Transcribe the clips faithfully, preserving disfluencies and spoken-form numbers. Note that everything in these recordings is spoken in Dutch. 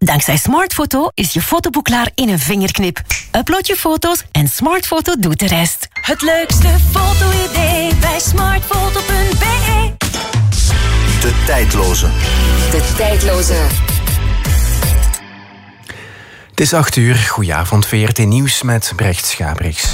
Dankzij Smartfoto is je fotoboek klaar in een vingerknip. Upload je foto's en Smartfoto doet de rest. Het leukste foto-idee bij smartfoto punt b e. De tijdloze. De tijdloze. Het is acht uur. Goedenavond, V R T Nieuws met Brecht Schabrix.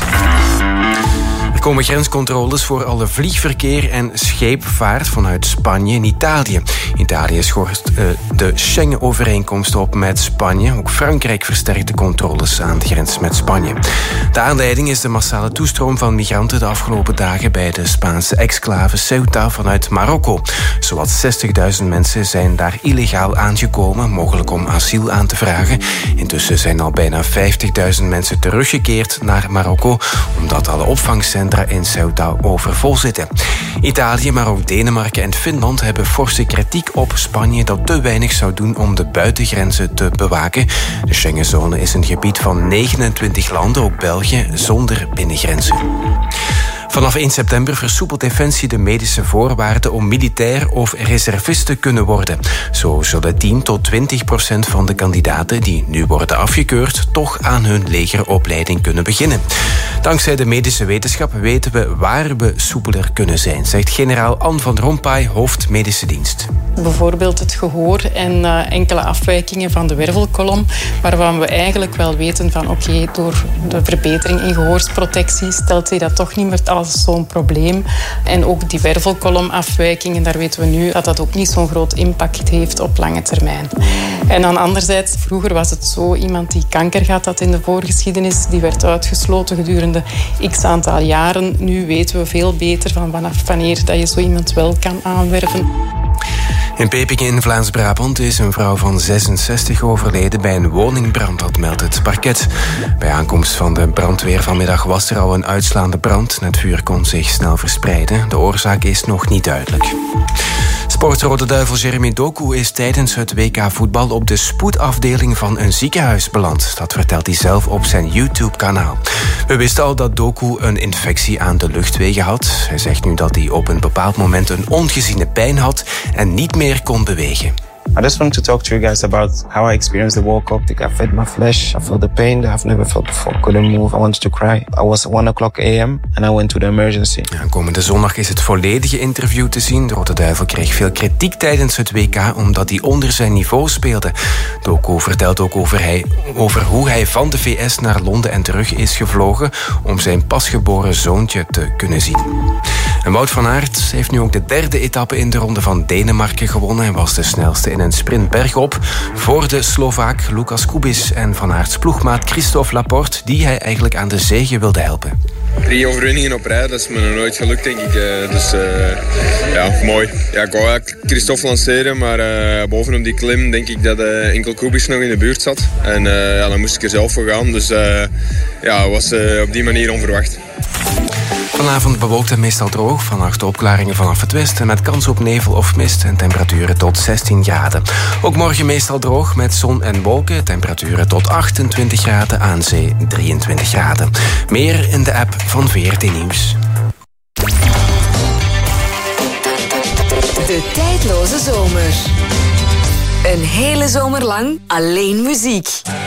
Er komen grenscontroles voor alle vliegverkeer en scheepvaart vanuit Spanje en Italië. Italië schorst uh, de Schengen-overeenkomst op met Spanje. Ook Frankrijk versterkt de controles aan de grens met Spanje. De aanleiding is de massale toestroom van migranten de afgelopen dagen bij de Spaanse exclave Ceuta vanuit Marokko. Zowat zestigduizend mensen zijn daar illegaal aangekomen, mogelijk om asiel aan te vragen. Intussen zijn al bijna vijftigduizend mensen teruggekeerd naar Marokko, omdat alle opvangcentra in Ceuta overvol zitten. Italië, maar ook Denemarken en Finland hebben forse kritiek op Spanje dat te weinig zou doen om de buitengrenzen te bewaken. De Schengenzone is een gebied van negenentwintig landen, ook België, zonder binnengrenzen. Vanaf één september versoepelt Defensie de medische voorwaarden om militair of reservist te kunnen worden. Zo zullen tien tot twintig procent van de kandidaten die nu worden afgekeurd toch aan hun legeropleiding kunnen beginnen. Dankzij de medische wetenschap weten we waar we soepeler kunnen zijn, zegt generaal Anne van Rompuy, hoofd medische dienst. Bijvoorbeeld het gehoor en uh, enkele afwijkingen van de wervelkolom, waarvan we eigenlijk wel weten van oké, okay, door de verbetering in gehoorsprotectie stelt zich dat toch niet meer als zo'n probleem. En ook die wervelkolomafwijkingen, daar weten we nu dat dat ook niet zo'n groot impact heeft op lange termijn. En dan anderzijds, vroeger was het zo, iemand die kanker gehad had in de voorgeschiedenis, die werd uitgesloten gedurende x aantal jaren. Nu weten we veel beter van vanaf wanneer dat je zo iemand wel kan aanwerven. In Pepingen in Vlaams-Brabant is een vrouw van zesenzestig overleden bij een woningbrand, dat meldt het parket. Bij aankomst van de brandweer vanmiddag was er al een uitslaande brand. Het vuur kon zich snel verspreiden. De oorzaak is nog niet duidelijk. Sportrode Duivel Jeremy Doku is tijdens het W K voetbal op de spoedafdeling van een ziekenhuis beland. Dat vertelt hij zelf op zijn YouTube-kanaal. We wisten al dat Doku een infectie aan de luchtwegen had. Hij zegt nu dat hij op een bepaald moment een ongeziene pijn had en niet meer kon bewegen. I just wanted to talk to you guys about how I experienced the World Cup. I felt my flesh. I felt the pain that I've never felt before. I couldn't move. I wanted to cry. I was one o'clock a m and I went to the emergency. Ja, komende zondag is het volledige interview te zien. De Rode Duivel kreeg veel kritiek tijdens het W K omdat hij onder zijn niveau speelde. Doku vertelt ook over, hij, over hoe hij van de V S naar Londen en terug is gevlogen om zijn pasgeboren zoontje te kunnen zien. En Wout van Aert heeft nu ook de derde etappe in de Ronde van Denemarken gewonnen en was de snelste in een sprint bergop voor de Slovaak Lukas Kubis en Van Aerts ploegmaat Christophe Laporte, die hij eigenlijk aan de zege wilde helpen. Drie overwinningen op rij, dat is me nog nooit gelukt, denk ik. Dus uh, ja, mooi. Ja, ik wou eigenlijk Christophe lanceren, maar uh, bovenop die klim denk ik dat uh, enkel Kubis nog in de buurt zat. En uh, ja, dan moest ik er zelf voor gaan, dus uh, ja, het was uh, op die manier onverwacht. Vanavond bewolkt en meestal droog. Vannacht opklaringen vanaf het westen met kans op nevel of mist en temperaturen tot zestien graden. Ook morgen meestal droog met zon en wolken. Temperaturen tot achtentwintig graden, aan zee drieëntwintig graden. Meer in de app van V R T Nieuws. De tijdloze zomer. Een hele zomer lang alleen muziek.